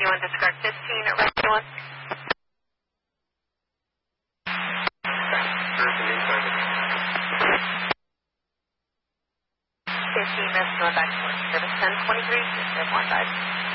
21, disregard 15 at right 21. 15 minutes going back to service 1023, 615.